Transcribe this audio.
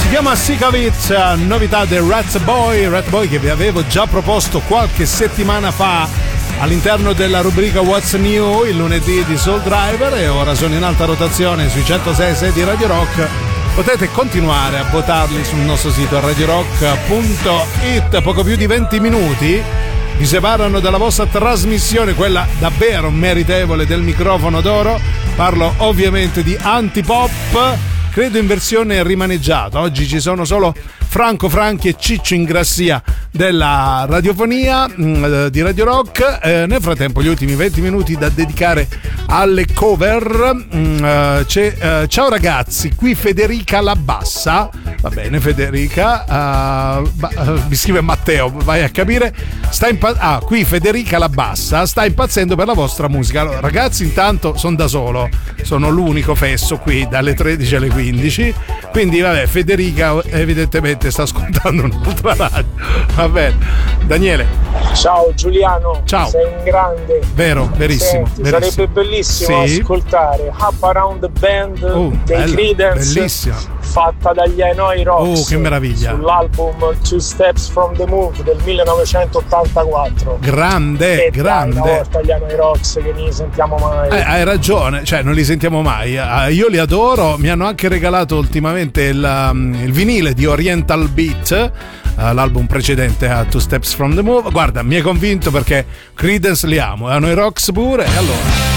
Si chiama Sick of It, novità del Rat Boy che vi avevo già proposto qualche settimana fa all'interno della rubrica What's New il lunedì di Soul Driver, e ora sono in alta rotazione sui 106.6 di Radio Rock. Potete continuare a votarli sul nostro sito radiorock.it. Poco più di 20 minuti vi separano dalla vostra trasmissione, quella davvero meritevole del microfono d'oro. Parlo ovviamente di Antipop, credo in versione rimaneggiata. Oggi ci sono solo Franco Franchi e Ciccio Ingrassia della radiofonia di Radio Rock. Nel frattempo gli ultimi 20 minuti da dedicare alle cover. Ciao ragazzi, qui Federica Labassa. Va bene Federica, mi scrive Matteo, vai a capire. Qui Federica Labassa sta impazzendo per la vostra musica. Allora, ragazzi, intanto sono da solo, sono l'unico fesso qui dalle 13 alle 15, quindi vabbè, Federica evidentemente sta ascoltando un'altra radio. Va bene. Daniele. Ciao Giuliano. Ciao. Sei un grande. Vero, verissimo. Senti, verissimo. Sarebbe bellissimo ascoltare Up Around the Band dei Creedence. Bellissimo. Fatta dagli Hanoi Rocks. Oh, che meraviglia. Sull'album Two Steps from the Move del 1984. Grande, grande. Una volta gli Hanoi Rocks che non li sentiamo mai. Hai ragione, cioè non li sentiamo mai. Io li adoro, mi hanno anche regalato ultimamente il vinile di Oriental Beat, l'album precedente a Two Steps from the Move. Guarda, mi hai convinto perché Creedence li amo, Hanoi Rocks pure, e allora